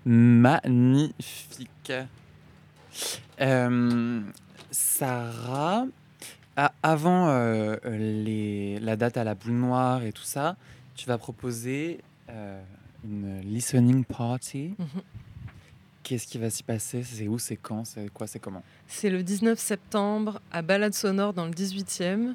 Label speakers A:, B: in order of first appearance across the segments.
A: Magnifique. Sarah, avant la date à la boule noire et tout ça, tu vas proposer une listening party.
B: Mhm.
A: Qu'est-ce qui va s'y passer? C'est où? C'est quand? C'est quoi? C'est comment?
B: C'est le 19 septembre à Balade Sonore dans le 18e.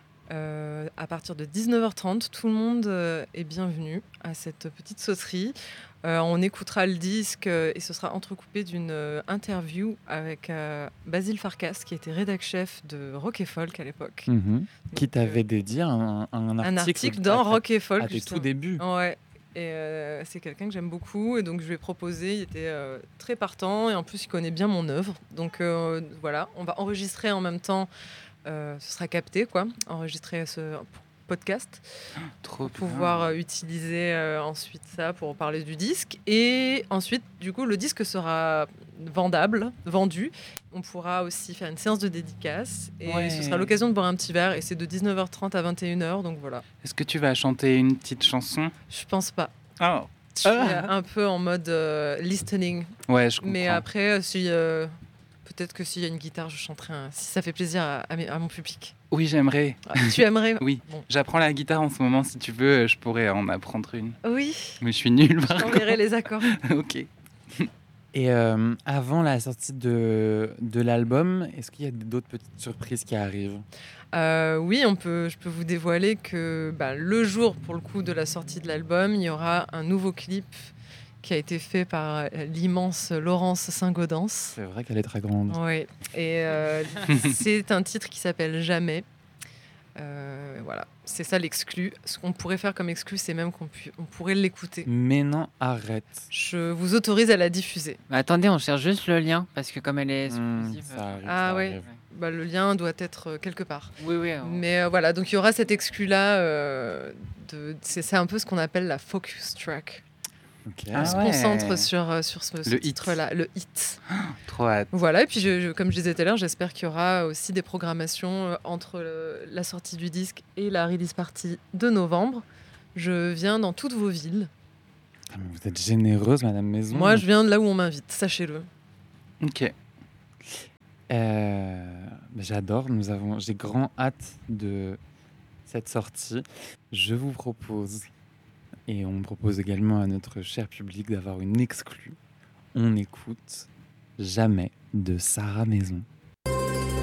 B: À partir de 19h30, tout le monde est bienvenu à cette petite sauterie. On écoutera le disque et ce sera entrecoupé d'une interview avec Basile Farkas, qui était rédac-chef de Rock et Folk à l'époque.
A: Qui t'avait dédié un article
B: dans Rock et Folk
A: à tes tout débuts.
B: Ouais. Et c'est quelqu'un que j'aime beaucoup et donc je lui ai proposé, il était très partant et en plus il connaît bien mon œuvre. Donc voilà, on va enregistrer en même temps, ce sera capté quoi, enregistrer ce podcast
A: Trop
B: pour pouvoir utiliser ensuite ça pour parler du disque. Et ensuite, du coup, le disque sera vendu. On pourra aussi faire une séance de dédicace et ce sera l'occasion de boire un petit verre. Et c'est de 19h30 à 21h, donc voilà.
C: Est-ce que tu vas chanter une petite chanson?
B: Je pense pas.
C: Oh.
B: Je suis un peu en mode listening.
C: Ouais, je comprends.
B: Mais après, peut-être que s'il y a une guitare, je chanterai si ça fait plaisir à mon public.
C: Oui, j'aimerais.
B: Tu aimerais?
C: Oui, bon. J'apprends la guitare en ce moment. Si tu veux, je pourrais en apprendre une.
B: Oui.
C: Mais je suis nulle.
B: Je t'enverrai les accords.
C: Ok.
A: Et avant la sortie de l'album, est-ce qu'il y a d'autres petites surprises qui arrivent?
B: Oui, je peux vous dévoiler que le jour, pour le coup, de la sortie de l'album, il y aura un nouveau clip qui a été fait par l'immense Laurence Saint-Gaudens.
A: C'est vrai qu'elle est très grande.
B: Oui, et c'est un titre qui s'appelle Jamais. Voilà, c'est ça l'exclu. Ce qu'on pourrait faire comme exclu, c'est même qu'on pourrait l'écouter.
A: Mais non, arrête.
B: Je vous autorise à la diffuser.
D: Attendez, on cherche juste le lien, parce que comme elle est exclusive...
A: ça
B: oui.
A: arrive.
B: Le lien doit être quelque part.
D: Oui.
B: Mais voilà, donc il y aura cet exclu-là. C'est un peu ce qu'on appelle la focus track.
A: Okay.
B: On se concentre sur ce titre-là, le hit.
C: Trop hâte.
B: Voilà, et puis comme je disais tout à l'heure, j'espère qu'il y aura aussi des programmations entre la sortie du disque et la release party de novembre. Je viens dans toutes vos villes.
A: Ah, mais vous êtes généreuse, Madame Maison.
B: Moi, je viens de là où on m'invite, sachez-le.
C: Ok.
A: J'adore, j'ai grand hâte de cette sortie. Je vous propose, et on propose également à notre cher public d'avoir une exclue. On écoute Jamais de Sarah Maison.